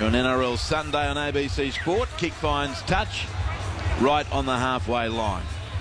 On NRL Sunday on ABC Sport. Kick finds touch right on the halfway line.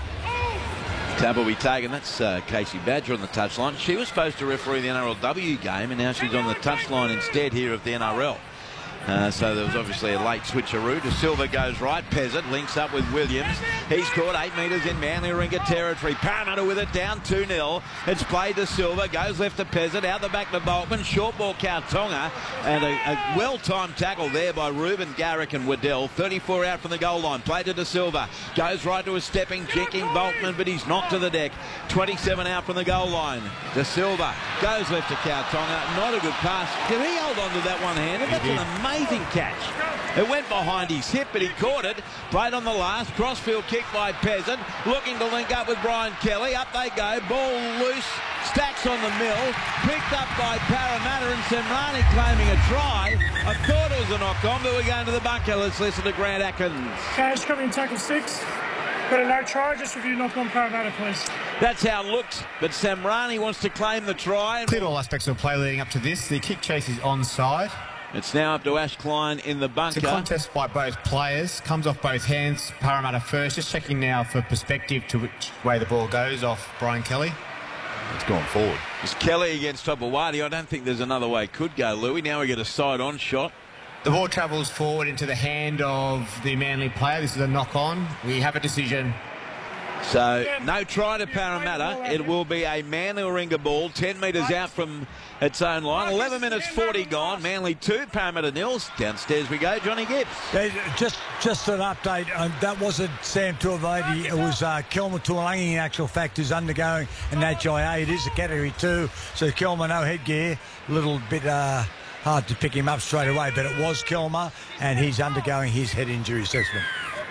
Tab will be taken. That's Casey Badger on the touchline. She was supposed to referee the NRLW game, and now she's on the touchline instead here of the NRL. So there was obviously a late switcheroo. De Silva goes right. Peasant links up with Williams. He's caught 8 metres in Manly Warringah territory. Parramatta with it down 2-0. It's played to Silva. Goes left to Peasant. Out the back to Boltman. Short ball Kautonga. And a well-timed tackle there by Ruben, Garrick and Waddell. 34 out from the goal line. Played to De Silva. Goes right to a stepping, jinking Boltman, but he's knocked to the deck. 27 out from the goal line. De Silva goes left to Kautonga. Not a good pass. Did he hold on to that one-handed? That's an amazing catch. It went behind his hip, but he caught it. Played on the last. Crossfield kick by Peasant. Looking to link up with Brian Kelly. Up they go. Ball loose. Stacks on the mill. Picked up by Parramatta, and Semrani claiming a try. I thought it was a knock-on, but we're going to the bunker. Let's listen to Grant Atkins. Cash coming in tackle 6. Got a no try. Just review knock-on Parramatta, please. That's how it looked, but Semrani wants to claim the try. Cleared all aspects of play leading up to this. The kick chase is onside. It's now up to Ash Klein in the bunker. It's a contest by both players. Comes off both hands. Parramatta first. Just checking now for perspective to which way the ball goes off Brian Kelly. It's gone forward. It's Kelly against Topawati. I don't think there's another way it could go, Louis. Now we get a side-on shot. The ball travels forward into the hand of the Manly player. This is a knock-on. We have a decision. So, no try to Parramatta. It will be a Manly Warringah ball, 10 metres out from its own line. 11 minutes 40 gone. Manly 2, Parramatta 0. Downstairs we go, Johnny Gibbs. Just an update. That wasn't Sam Tuivasa. It was Kelma Tuolangi, in actual fact, who's undergoing an HIA. It is a Category 2. So Kelma, no headgear. A little bit hard to pick him up straight away, but it was Kelma, and he's undergoing his head injury assessment.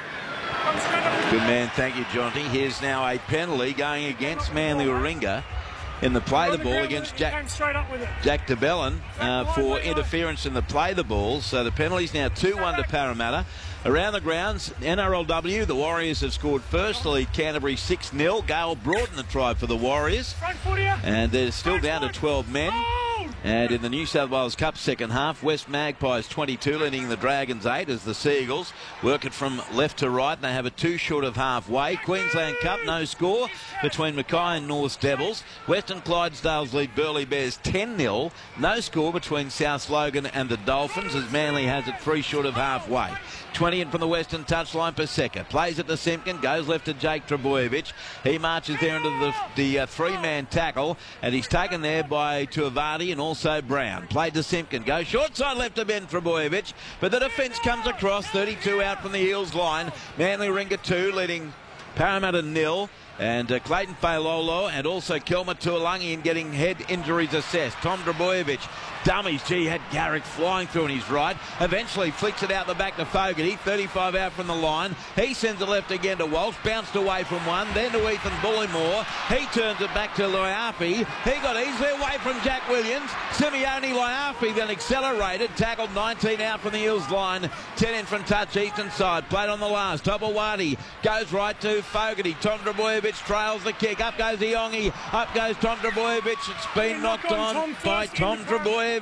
Good man, thank you, Jonty. Here's now a penalty going against Manly Warringah in the play the ball against Jack de Belin for interference in the play the ball. So the penalty's now 2-1 to Parramatta. Around the grounds, NRLW, the Warriors have scored first to lead Canterbury 6-0. Gale Broughton the try for the Warriors. And they're still down to 12 men. And in the New South Wales Cup second half, West Magpies 22, leading the Dragons 8 as the Seagulls work it from left to right. They have a 2 short of halfway. Queensland Cup, no score between Mackay and North Devils. Western Clydesdales lead Burleigh Bears 10-0. No score between South Logan and the Dolphins as Manly has it 3 short of halfway. 20 in from the Western touchline per second. Plays it to Simpkin, goes left to Jake Trbojevic. He marches there into the three-man tackle, and he's taken there by Tuivasa and also Brown. Played to Simpkin, goes short side left to Ben Trbojevic, but the defence comes across, 32 out from the Eels line. Manly Warringah 2, leading Parramatta 0. And Clayton Failolo and also Kelma Tuolangi in getting head injuries assessed. Tom Trbojevic dummies. Gee, had Garrick flying through on his right. Eventually flicks it out the back to Fogarty. 35 out from the line. He sends it left again to Walsh. Bounced away from one. Then to Ethan Bullimore. He turns it back to Loiafi. He got easily away from Jack Williams. Simeone Loiafi then accelerated. Tackled 19 out from the Eels line. 10 in from touch eastern side. Played on the last. Topawati goes right to Fogarty. Tom Trbojevic trails the kick. Up goes Iongi. Up goes Tom Trbojevic. It's been knocked on by Tom Trbojevic.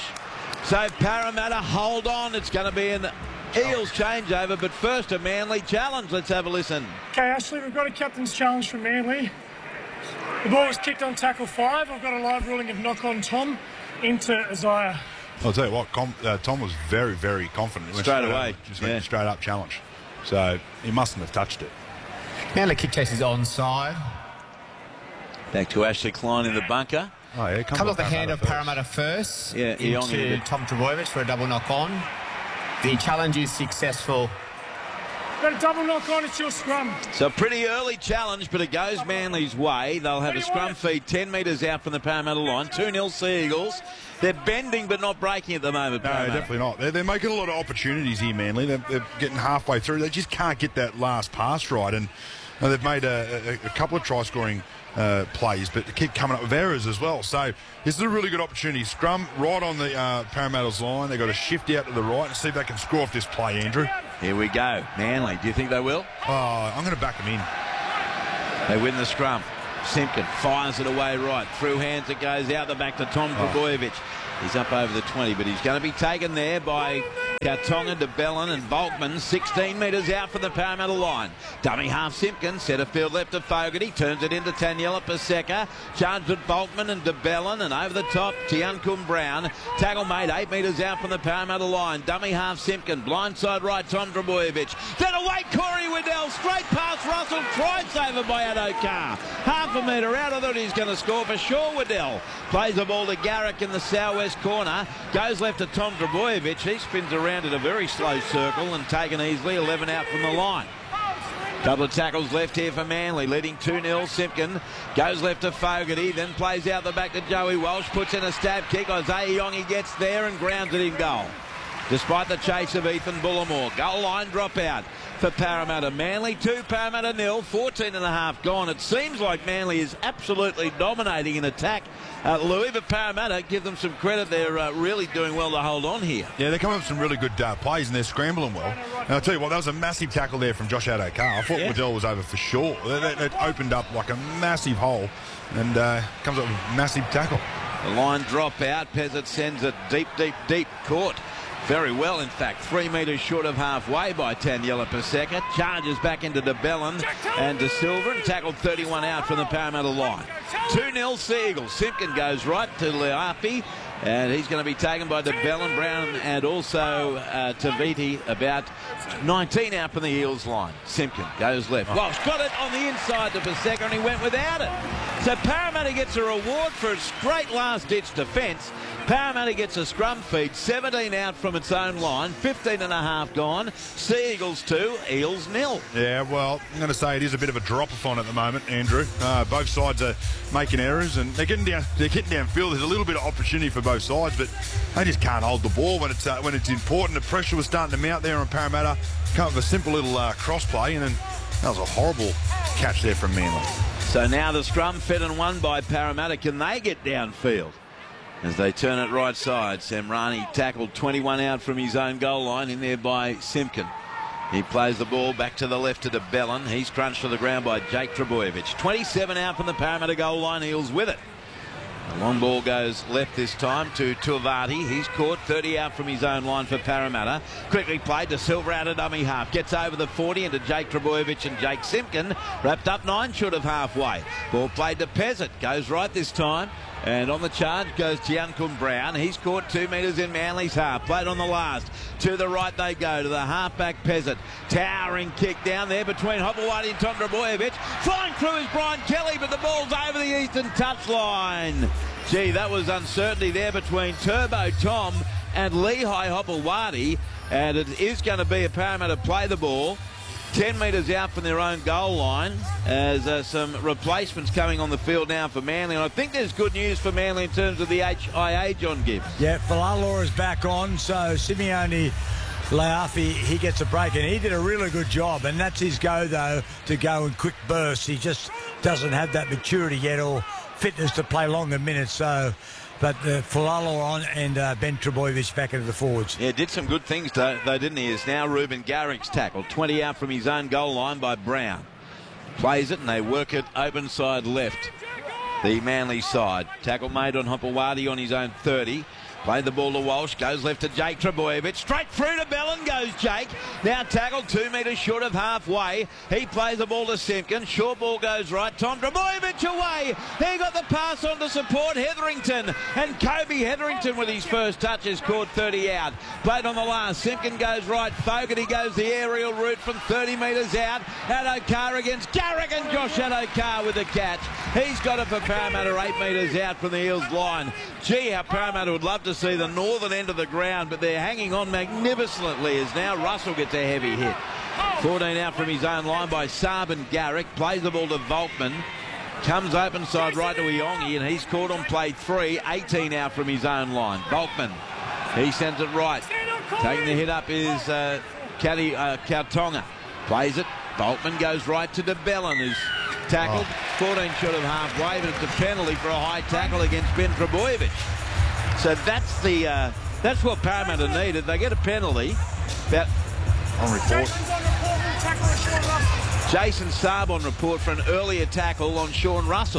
So Parramatta hold on. It's going to be an Eels changeover, but first a Manly challenge. Let's have a listen. Okay, Ashley, we've got a captain's challenge from Manly. The ball was kicked on tackle 5. I've got a live ruling of knock on Tom into Isaiah. I'll tell you what, Tom was very, very confident. Straight away. Just went straight up challenge. So he mustn't have touched it. Manly kick chase is onside. Back to Ashley Klein in the bunker. Oh, yeah, comes off the hand of Parramatta first. Yeah, into Tom Trbojevic for a double knock on. The challenge is successful. Got a double knock on, it's your scrum. So a pretty early challenge, but it goes Manly's way. They'll have a scrum feed 10 metres out from the Parramatta line. 2-0 Seagulls. They're bending but not breaking at the moment. No, Parramatta. definitely not. They're making a lot of opportunities here, Manly. They're getting halfway through. They just can't get that last pass right. And they've made a couple of try-scoring plays, but they keep coming up with errors as well. So this is a really good opportunity. Scrum right on the Parramatta's line. They've got to shift out to the right and see if they can score off this play, Andrew. Here we go. Manly, do you think they will? Oh, I'm going to back them in. They win the scrum. Simpkin fires it away right. Through hands it goes out the back to Tom Trbojevic. He's up over the 20, but he's going to be taken there by Kautonga, DeBellin and Volkman 16 metres out from the Parramatta line. Dummy half Simpkins, centre field left to Fogarty, turns it into Taniela Paseka, charged at Volkman and DeBellin, and over the top Tiancum Brown. Tackle made 8 metres out from the Parramatta line. Dummy half Simpkin, blindside right Tom Trbojevic. Then away Corey Waddell, straight past Russell, try saver by Addo-Carr. Half a metre out, I thought he was going to score for sure. Waddell plays the ball to Garrick in the southwest corner, goes left to Tom Trbojevic. He spins around at a very slow circle and taken easily, 11 out from the line. Couple of tackles left here for Manly, leading 2-0. Simpkin goes left to Fogarty, then plays out the back to Joey Walsh, puts in a stab kick. Isaiah Yongi gets there and grounds it in goal. Despite the chase of Ethan Bullimore. Goal line dropout for Parramatta. Manly 2, Parramatta 0, 14.5 gone. It seems like Manly is absolutely dominating in attack, Louis, but Parramatta, give them some credit. They're really doing well to hold on here. Yeah, they're coming up with some really good plays and they're scrambling well. And I'll tell you what, that was a massive tackle there from Josh Addo-Carr. I thought Waddell was over for sure. It opened up like a massive hole and comes up with a massive tackle. The line drop out. Pezzett sends it deep, deep, deep. Caught very well, in fact. 3 metres short of halfway by Taniela Paseka. Charges back into DeBellin and De Silva and tackled 31 out from the Parramatta line. 2-0 Sea Eagles. Simpkin goes right to Leafi, and he's going to be taken by DeBellin, Brown and also Taviti, about 19 out from the Eels line. Simpkin goes left. Walsh got it on the inside to Paseka and he went without it. So Parramatta gets a reward for its great last-ditch defence. Parramatta gets a scrum feed, 17 out from its own line, 15.5 gone. Sea Eagles 2, Eels 0. Yeah, well, I'm going to say it is a bit of a drop-off at the moment, Andrew. Both sides are making errors and they're getting downfield. There's a little bit of opportunity for both sides, but they just can't hold the ball when it's important. The pressure was starting to mount there on Parramatta. Come up with a simple little cross play, and then that was a horrible catch there from Manly. So now the scrum fed and won by Parramatta. Can they get downfield? As they turn it right side, Samrani tackled 21 out from his own goal line, in there by Simpkin. He plays the ball back to the left to DeBellin. He's crunched to the ground by Jake Trbojevic. 27 out from the Parramatta goal line. Eels with it. The long ball goes left this time to Tuivati. He's caught 30 out from his own line for Parramatta. Quickly played to Silver out of dummy half. Gets over the 40 into Jake Trbojevic and Jake Simpkin. Wrapped up 9 short of halfway. Ball played to Pezzett. Goes right this time. And on the charge goes Tiancum Brown. He's caught 2 metres in Manly's half. Played on the last. To the right they go, to the halfback Pezzett. Towering kick down there between Hopewadi and Tom Trbojevic. Flying through is Brian Kelly, but the ball's over the eastern touchline. Gee, that was uncertainty there between Turbo Tom and Lehigh Hopewadi. And it is going to be a Parramatta play the ball 10 metres out from their own goal line, as some replacements coming on the field now for Manly. And I think there's good news for Manly in terms of the HIA, John Gibbs. Yeah, Falalor is back on, so Simeone Leafi, he gets a break, and he did a really good job. And that's his go, though, to go in quick bursts. He just doesn't have that maturity yet or fitness to play longer minutes. So, but Falalor on and Ben Trbojevic back into the forwards. Yeah, did some good things, though, didn't he? Is now Ruben Garrick's tackle. 20 out from his own goal line by Brown. Plays it and they work it open side left. The Manly side. Tackle made on Hopewadi on his own 30. Played the ball to Walsh, goes left to Jake Trbojevic. Straight through to Bellin goes Jake. Now tackled 2 metres short of halfway. He plays the ball to Simpkin. Short ball goes right. Tom Trbojevic away. He got the pass on to support Hetherington. And Kobe Hetherington with his first touch has caught 30 out. Played on the last. Simpkin goes right. Fogarty goes the aerial route from 30 metres out. Addo-Carr against Garrick, and Josh Addo-Carr with the catch. He's got it for Parramatta 8 metres out from the Eels line. Gee, how Parramatta would love to see the northern end of the ground, but they're hanging on magnificently as now Russell gets a heavy hit. 14 out from his own line by Saab and Garrick. Plays the ball to Volkman. Comes open side right to Iongi, and he's caught on play 3. 18 out from his own line. Volkman, he sends it right. Taking the hit up is Kautonga. Plays it. Volkman goes right to DeBellin, who's tackled. 14 short of halfway, but it's a penalty for a high tackle against Ben Trbojevic. So that's what Parramatta needed. They get a penalty. About on report. Jason Saab on report for an earlier tackle on Sean Russell.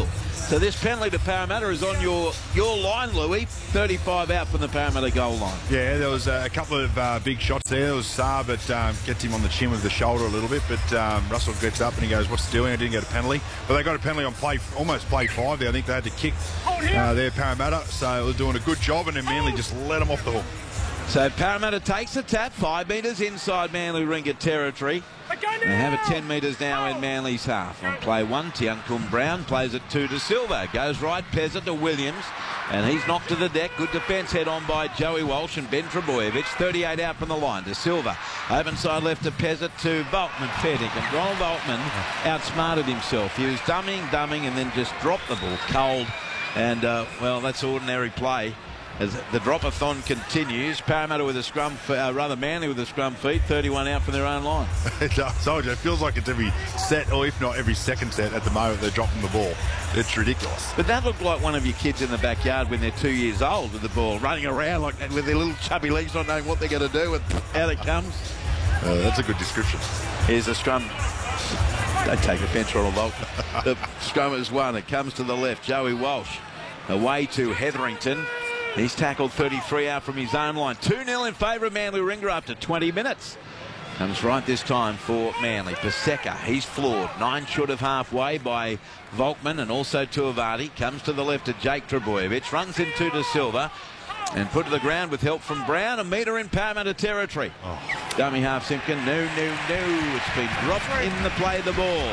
So this penalty to Parramatta is on your line, Louis. 35 out from the Parramatta goal line. Yeah, there was a couple of big shots there. There was Saab that gets him on the chin with the shoulder a little bit, but Russell gets up and he goes, "What's doing? I didn't get a penalty." But they got a penalty on almost play 5 there. I think they had to kick their Parramatta, so they were doing a good job, and then Manly just let them off the hook. So Parramatta takes a tap, 5 metres inside Manly Ringa territory. They have it 10 metres now in Manly's half. On play 1, Tiankum Brown plays it 2 to Silva. Goes right, Pezzett to Williams. And he's knocked to the deck. Good defence head on by Joey Walsh and Ben Trebojevic. 38 out from the line to Silva. Open side left to Pezzett to Volkman. Fair dinkum. Ronald Volkman outsmarted himself. He was dumming, and then just dropped the ball cold. And, well, that's ordinary play. As the drop-a-thon continues, Parramatta with a scrum, Manly with a scrum feed, 31 out from their own line. I told you, it feels like it's every set, or if not every second set at the moment they're dropping the ball. It's ridiculous. But that looked like one of your kids in the backyard when they're 2 years old with the ball, running around like that with their little chubby legs, not knowing what they're going to do, and out it comes. That's a good description. Here's the scrum. Don't take offence, Ronald Volkman. The scrum has won. It comes to the left. Joey Walsh away to Hetherington. He's tackled 33 out from his own line. 2-0 in favour of Manly Ringa after 20 minutes. Comes right this time for Manly. Paseka, he's floored. 9 short of halfway by Volkman and also Tuivasa. Comes to the left to Jake Trebojevic. Runs into to Silva and put to the ground with help from Brown. A metre in Parramatta territory. Dummy half Simpkin. No. It's been dropped in the play of the ball.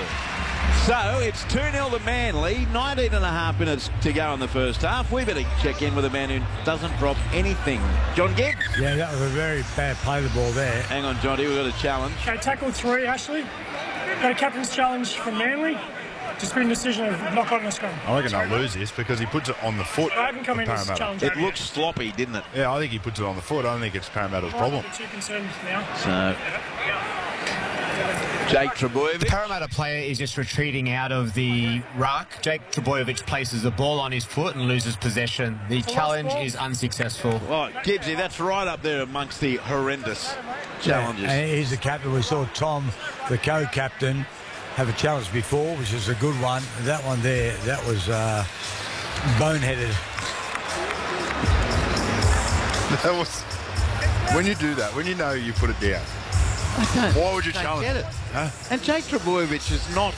So it's 2-0 to Manly, 19 and a half minutes to go in the first half. We better check in with a man who doesn't drop anything. John Gibbs? Yeah, that was a very bad play of the ball there. Hang on, Johnny, we've got a challenge. Okay, tackle 3, Ashley. Got a captain's challenge from Manly. Disputing decision of knock on the scrum. I reckon they'll lose this because he puts it on the foot. I haven't come in this challenge. It looks sloppy, didn't it? Yeah, I think he puts it on the foot. I don't think it's Parramatta's problem. Too concerned now. So Jake Trebojevic. The Parramatta player is just retreating out of the ruck. Jake Trebojevic places the ball on his foot and loses possession. The challenge is unsuccessful. Well, Gibbsy, that's right up there amongst the horrendous challenges. Yeah, and he's the captain. We saw Tom, the co-captain, have a challenge before, which is a good one. That one there, that was boneheaded. That was... When you do that, when you know you put it down, why would you challenge it? Huh? And Jake Trebojevic is not,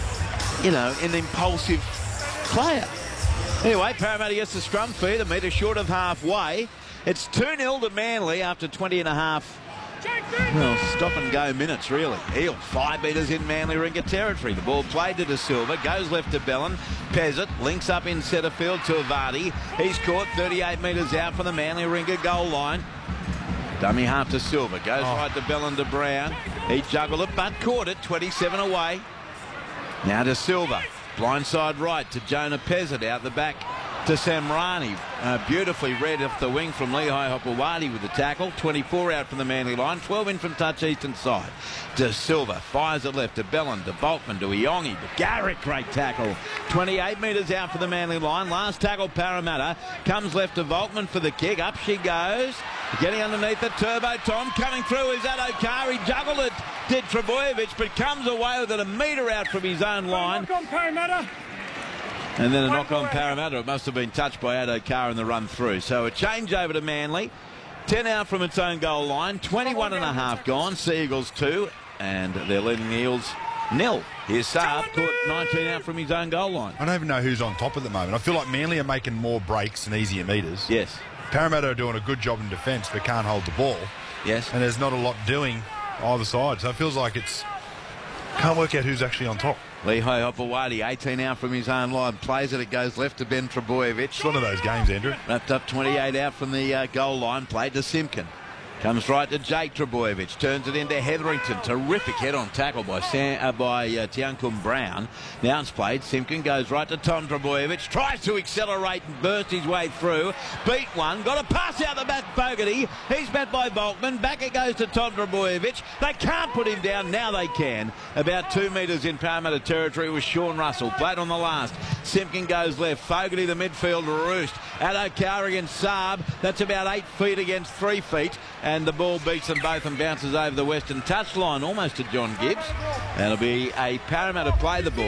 an impulsive player. Anyway, Parramatta gets the scrum feed, a metre short of halfway. It's 2-0 to Manly after 20 and a half. Well, stop and go minutes, really. Eel, 5 metres in Manly Ringa territory. The ball played to De Silva, goes left to Bellin. Pezzett links up in centre field to Avadi. He's caught 38 metres out from the Manly Ringa goal line. Dummy half to Silva, goes right to Bellin to Brown. He juggled it, but caught it, 27 away. Now to Silva, blindside right to Jonah Pezzett, out the back to Samrani. Beautifully read off the wing from Lehigh Hopewadi with the tackle. 24 out from the Manly line, 12 in from touch eastern side. De Silva fires it left to Bellin, to Volkman, to Iongi, to Garrick, great tackle. 28 metres out for the Manly line. Last tackle, Parramatta. Comes left to Volkman for the kick. Up she goes. Getting underneath the Turbo Tom. Coming through is Addo-Carr. He juggled it, did Trebojevic, but comes away with it a metre out from his own line. Knock on Parramatta. And then a knock on Parramatta. It must have been touched by Addo-Carr in the run through. So a change over to Manly. 10 out from its own goal line. 21 and a half gone. Sea Eagles 2. And they're leading the Eels 0. Here's Saab, caught 19 out from his own goal line. I don't even know who's on top at the moment. I feel like Manly are making more breaks and easier metres. Yes. Parramatta are doing a good job in defence but can't hold the ball. Yes. And there's not a lot doing either side. So it feels like it's... Can't work out who's actually on top. Lehigh Hopewadi, 18 out from his own line. Plays it goes left to Ben Trebojevic. It's one of those games, Andrew. Wrapped up 28 out from the goal line. Played to Simpkin. Comes right to Jake Trebojevic. Turns it into Hetherington. Terrific head-on tackle by Tiankum Brown. Now it's played. Simpkin goes right to Tom Trebojevic. Tries to accelerate and burst his way through. Beat one. Got a pass out the back, Fogarty. He's met by Volkman. Back it goes to Tom Trebojevic. They can't put him down. Now they can. About 2 metres in Parramatta territory with Sean Russell. Played on the last. Simpkin goes left. Fogarty the midfield roost. Addo-Carr against Saab. That's about 8 feet against 3 feet. And the ball beats them both and bounces over the western touchline, almost to John Gibbs. That'll be a Parramatta play the ball.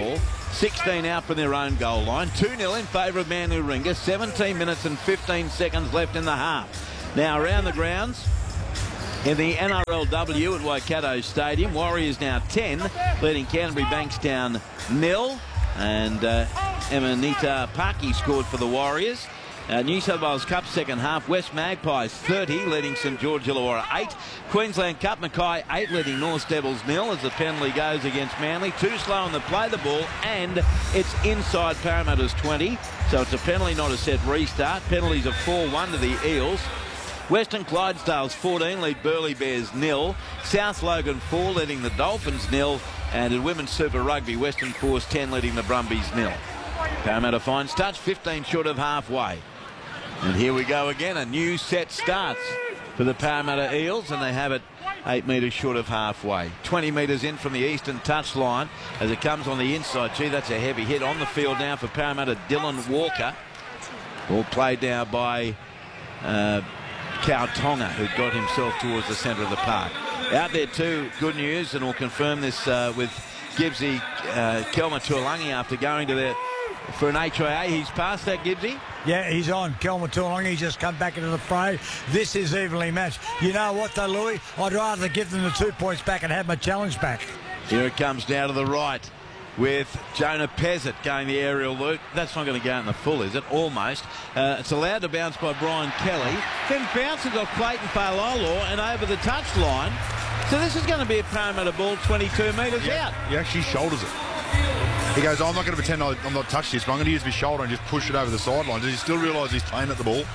16 out from their own goal line. 2-0 in favour of Manly Warringah. 17 minutes and 15 seconds left in the half. Now around the grounds in the NRLW at Waikato Stadium, Warriors now 10, leading Canterbury Bankstown 0. And Emanita Paki scored for the Warriors. New South Wales Cup second half, West Magpies 30, leading St George Illawarra 8. Queensland Cup Mackay 8, leading North Devils 0 as the penalty goes against Manly. Too slow on the play the ball, and it's inside Parramatta's 20. So it's a penalty, not a set restart. Penalties are 4-1 to the Eels. Western Clydesdales 14, lead Burleigh Bears 0. South Logan 4, leading the Dolphins 0. And in Women's Super Rugby, Western Force 10, leading the Brumbies 0. Parramatta finds touch, 15 short of halfway. And here we go again. A new set starts for the Parramatta Eels, and they have it 8 metres short of halfway. 20 metres in from the eastern touchline as it comes on the inside. Gee, that's a heavy hit. On the field now for Parramatta, Dylan Walker. All played now by Kau Tonga, who got himself towards the centre of the park. Out there too, good news, and we'll confirm this with Gibbsy, Kelma Tuolangi, after going to for an HIA. He's passed that, Gibbsy? Yeah, he's on. Kelma Tuolangi just come back into the fray. This is evenly matched. You know what, though, Louis? I'd rather give them the 2 points back and have my challenge back. Here it comes down to the right with Jonah Pezzett going the aerial loop. That's not going to go out in the full, is it? Almost. It's allowed to bounce by Brian Kelly. Then bounces off Clayton Failolo and over the touchline. So this is going to be a Parramatta ball 22 metres out. He actually shoulders it. He goes, I'm not going to pretend I'm not touched this, but I'm going to use my shoulder and just push it over the sideline. Does he still realise he's playing at the ball?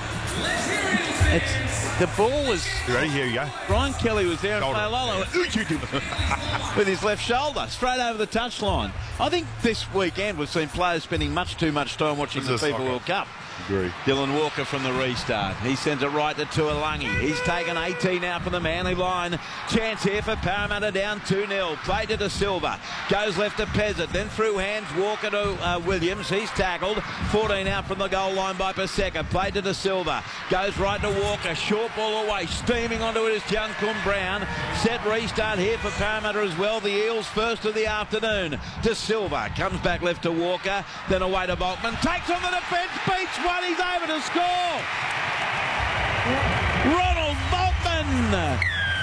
The ball was... You ready? Here you go. Brian Kelly was there and Failolo with his left shoulder straight over the touchline. I think this weekend we've seen players spending much too much time watching the FIFA World Cup. Agree. Dylan Walker from the restart. He sends it right to Tuolangi. He's taken 18 out from the Manly line. Chance here for Parramatta, down 2-0. Played to De Silva. Goes left to Pezzett. Then through hands, Walker to Williams. He's tackled. 14 out from the goal line by Paseka. Played to De Silva. Goes right to Walker. Short ball away. Steaming onto it is Junkun Brown. Set restart here for Parramatta as well. The Eels first of the afternoon. De Silva comes back left to Walker. Then away to Volkman. Takes on the defence. Beats one. He's over to score. Ronald Volkman.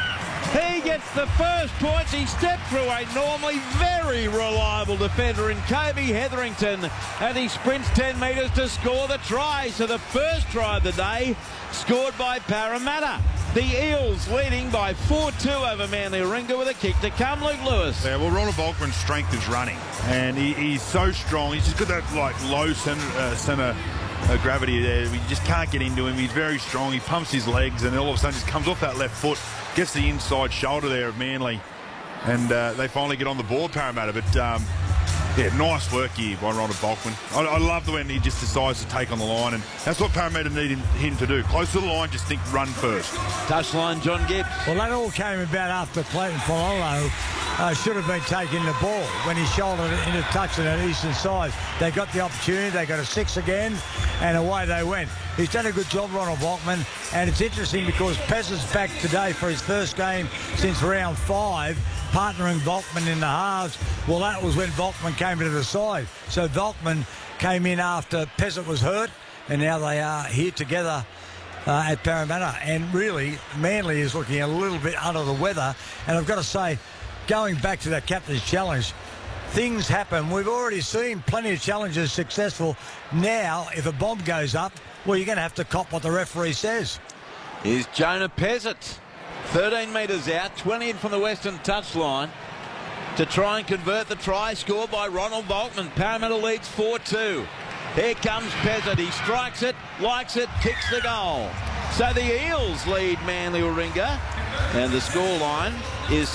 He gets the first points. He stepped through a normally very reliable defender in Kobe Hetherington, and he sprints 10 metres to score the try. So the first try of the day scored by Parramatta. The Eels leading by 4-2 over Manly Warringah with a kick to come. Luke Lewis. Yeah, well, Ronald Volkman's strength is running, and he's so strong. He's just got that low centre gravity there. We just can't get into him. He's very strong. He pumps his legs, and all of a sudden just comes off that left foot, gets the inside shoulder there of Manly, and they finally get on the board, Parramatta. But yeah, nice work here by Ronald Volkman. I love the way he just decides to take on the line, and that's what Parramatta need him to do. Close to the line, just think run first. Touchline, John Gibbs. Well, that all came about after Clayton Failolo should have been taking the ball when he shouldered it into touch on that eastern side. They got the opportunity, they got a 6 again, and away they went. He's done a good job, Ronald Volkman, and it's interesting because Pezzett's back today for his first game since round 5, partnering Volkman in the halves. Well, that was when Volkman came to the side. So Volkman came in after Pezzett was hurt, and now they are here together at Parramatta. And really, Manly is looking a little bit under the weather. And I've got to say, going back to that captain's challenge, things happen. We've already seen plenty of challenges successful. Now, if a bomb goes up, well, you're going to have to cop what the referee says. Here's Jonah Pezzett. 13 metres out, 20 in from the western touchline to try and convert the try scored by Ronald Volkman. Parramatta leads 4-2. Here comes Pezzett. He strikes it, likes it, kicks the goal. So the Eels lead Manly Warringah, and the scoreline is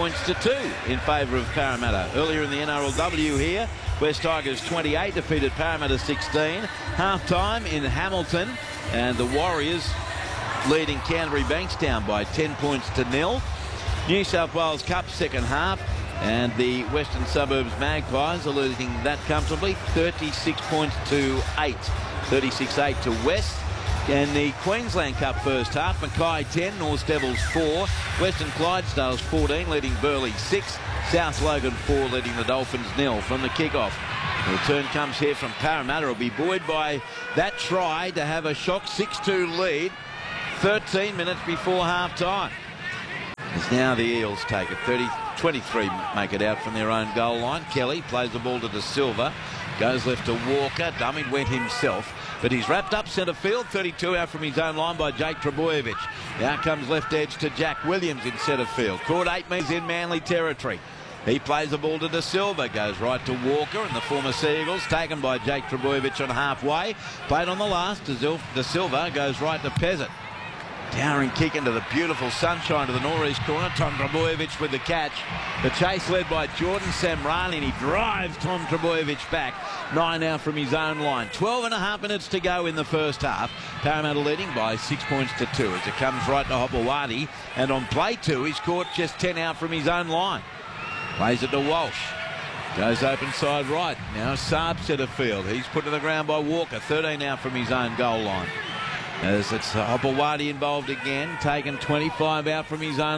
6-2 in favour of Parramatta. Earlier in the NRLW here, West Tigers 28 defeated Parramatta 16. Half-time in Hamilton, and the Warriors leading Canterbury Bankstown by 10-0. New South Wales Cup second half, and the Western Suburbs Magpies are losing that comfortably, 36 points to 8. 36-8 to West. And the Queensland Cup first half, Mackay 10, North Devils 4, Western Clydesdales 14, leading Burleigh 6, South Logan 4, leading the Dolphins 0 from the kickoff. The return comes here from Parramatta. Will be buoyed by that try to have a shock 6-2 lead 13 minutes before half-time. As now the Eels take it. 23 make it out from their own goal line. Kelly plays the ball to De Silva. Goes left to Walker. Dummy went himself. But he's wrapped up centre field. 32 out from his own line by Jake Trbojevic. Now comes left edge to Jack Williams in centre field. Caught 8 metres in Manly territory. He plays the ball to De Silva. Goes right to Walker and the former Sea Eagles. Taken by Jake Trbojevic on halfway. Played on the last. De Silva goes right to Peasant. Towering kick into the beautiful sunshine to the northeast corner. Tom Trbojevic with the catch. The chase led by Jordan Samrani, and he drives Tom Trbojevic back. 9 now from his own line. 12.5 minutes to go in the first half. Parramatta leading by 6 points to 2 as it comes right to Hopewadi. And on play 2, he's caught just 10 out from his own line. Plays it to Walsh. Goes open side right. Now Saab centre field. He's put to the ground by Walker. 13 out from his own goal line. As it's Hopewadi involved again. Taken 25 out from his own